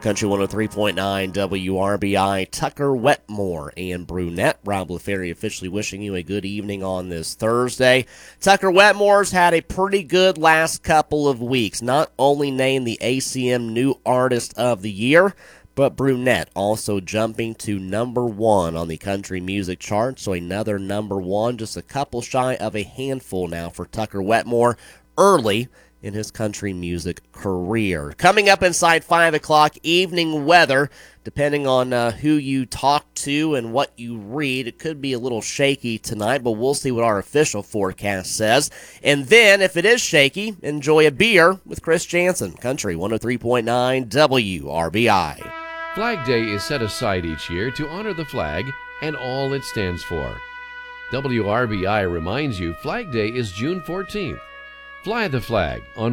Country 103.9 WRBI, Tucker Wetmore and Brunette. Rob LaFerry officially wishing you a good evening on this Thursday. Tucker Wetmore's had a pretty good last couple of weeks. Not only named the ACM New Artist of the Year, but Brunette also jumping to number one on the country music chart. So another number one, just a couple shy of a handful now for Tucker Wetmore early in his country music career. Coming up inside 5 o'clock, evening weather. Depending on who you talk to and what you read, it could be a little shaky tonight, but we'll see what our official forecast says. And then, if it is shaky, enjoy a beer with Chris Jansen. Country 103.9 WRBI. Flag Day is set aside each year to honor the flag and all it stands for. WRBI reminds you Flag Day is June 14th. Fly the flag on